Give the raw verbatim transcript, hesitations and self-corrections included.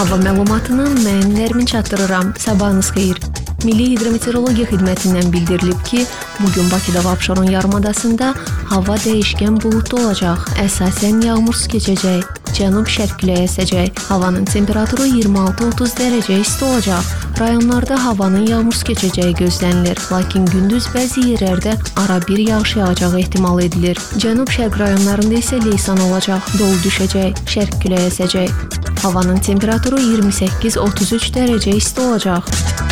Hava məlumatının mən Nərmin çatdırıram. Sabahınız xeyir. Milli Hidrometeorologiya Xidmətindən bildirilib ki, bugün Bakıda və Abşeron yarımadasında hava dəyişkən buludlu olacaq. Əsasən yağmursuz keçəcək. Cənub-şərq küləyi əsəcək. Havanın temperaturu iyirmi altı otuz dərəcə isti olacaq. Rayonlarda havanın yağmursuz keçəcəyi gözlənilir. Lakin gündüz bəzi yerlərdə ara bir yağış yağacağı ehtimal edilir. Cənub-şərq rayonlarında isə leysan olacaq. Dolu düşəcək. Şərq küləyi əsəcək. Havanın temperaturu iyirmi səkkiz otuz üç dərəcə isti olacaq.